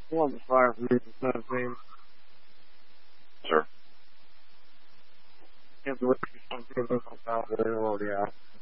One fire from Region 17. Sir. If the witness is something about it, already out.